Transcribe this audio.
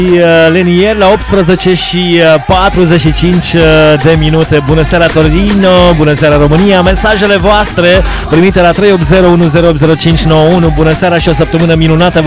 Lenier la 18 și 45 de minute. Bună seara Torino, bună seara România. Mesajele voastre primite la 380108591. Bună seara și o săptămână minunată.